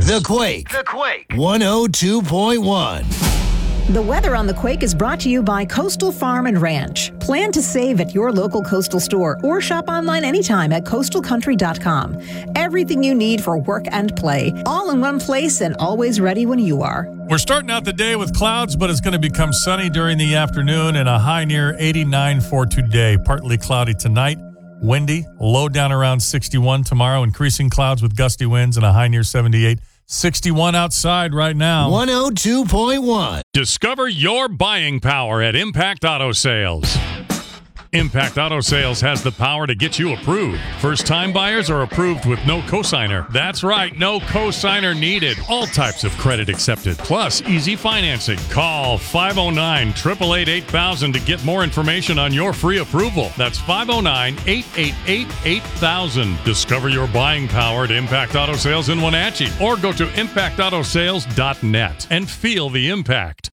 service. The Quake. 102.1. The weather on The Quake is brought to you by Coastal Farm and Ranch. Plan to save at your local Coastal store or shop online anytime at coastalcountry.com. Everything you need for work and play, all in one place and always ready when you are. We're starting out the day with clouds, but it's going to become sunny during the afternoon and a high near 89 for today. Partly cloudy tonight, windy, low down around 61 tomorrow, increasing clouds with gusty winds and a high near 78. 61 outside right now. 102.1. Discover your buying power at Impact Auto Sales. Impact Auto Sales has the power to get you approved. First-time buyers are approved with no cosigner. That's right, no cosigner needed. All types of credit accepted, plus easy financing. Call 509-888-8000 to get more information on your free approval. That's 509-888-8000. Discover your buying power at Impact Auto Sales in Wenatchee, or go to impactautosales.net and feel the impact.